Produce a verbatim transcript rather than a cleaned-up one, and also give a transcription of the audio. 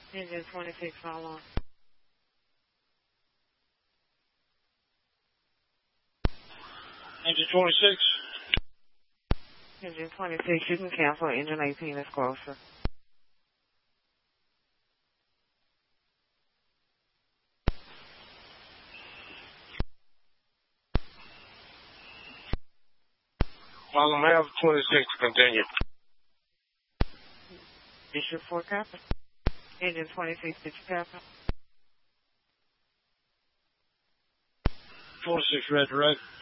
Engine twenty-six, how long? Engine twenty-six. Engine twenty-six, you can cancel. Engine eighteen is closer. Volume half twenty-six, continue. Bishop four, copy. Engine twenty-six, did you copy? twenty-six, red, red.